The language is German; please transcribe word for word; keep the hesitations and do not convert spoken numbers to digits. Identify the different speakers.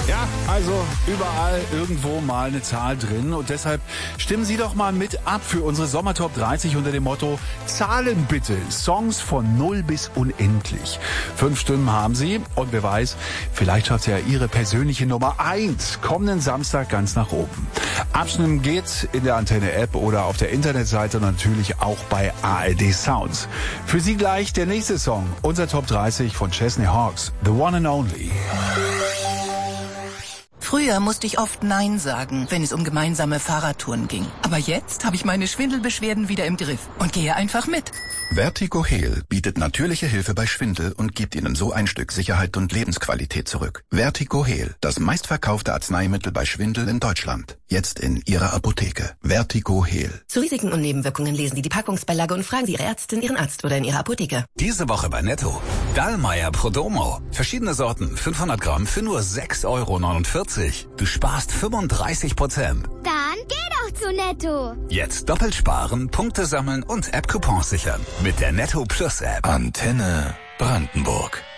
Speaker 1: Ja, also überall irgendwo mal eine Zahl drin und deshalb stimmen Sie doch mal mit ab für unsere Sommertop dreißig unter dem Motto Zahlen bitte, Songs von null bis unendlich. Fünf Stimmen haben Sie und wer weiß, vielleicht schafft ja Ihre persönliche Nummer eins kommenden Samstag ganz nach oben. Abstimmen geht in der Antenne-App oder auf der Internetseite und natürlich auch bei A R D Sounds. Für Sie gleich der nächste Song, unser Top dreißig von Chesney Hawkes, The One and Only.
Speaker 2: Früher musste ich oft Nein sagen, wenn es um gemeinsame Fahrradtouren ging. Aber jetzt habe ich meine Schwindelbeschwerden wieder im Griff und gehe einfach mit.
Speaker 3: Vertigo Heal bietet natürliche Hilfe bei Schwindel und gibt Ihnen so ein Stück Sicherheit und Lebensqualität zurück. Vertigo Heal, das meistverkaufte Arzneimittel bei Schwindel in Deutschland. Jetzt in Ihrer Apotheke. Vertigo Heal.
Speaker 4: Zu Risiken und Nebenwirkungen lesen Sie die Packungsbeilage und fragen Sie Ihre Ärztin, Ihren Arzt oder in Ihrer Apotheke.
Speaker 5: Diese Woche bei Netto. Dallmayr Prodomo. Verschiedene Sorten, fünfhundert Gramm für nur sechs Euro neunundvierzig. Du sparst fünfunddreißig Prozent.
Speaker 6: Dann geh doch zu Netto.
Speaker 5: Jetzt doppelt sparen, Punkte sammeln und App-Coupons sichern. Mit der Netto Plus App.
Speaker 3: Antenne Brandenburg.